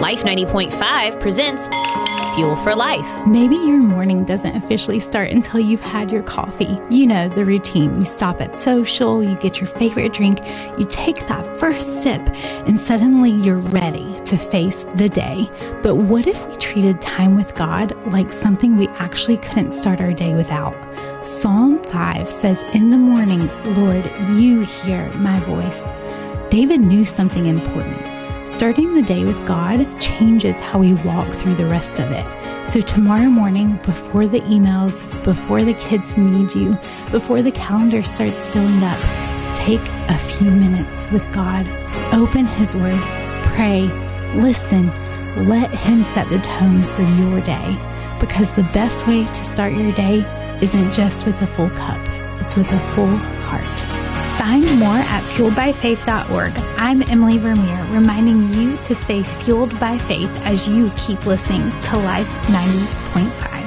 Life 90.5 presents Fuel for Life. Maybe your morning doesn't officially start until you've had your coffee. You know, the routine. You stop at social, you get your favorite drink, you take that first sip, and suddenly you're ready to face the day. But what if we treated time with God like something we actually couldn't start our day without? Psalm 5 says, "In the morning, Lord, you hear my voice." David knew something important. Starting the day with God changes how we walk through the rest of it. So tomorrow morning, before the emails, before the kids need you, before the calendar starts filling up, take a few minutes with God. Open His Word, pray, listen, let Him set the tone for your day. Because the best way to start your day isn't just with a full cup, it's with a full heart. Find more at fueledbyfaith.org. I'm Emily Vermeer, reminding you to stay fueled by faith as you keep listening to Life 90.5.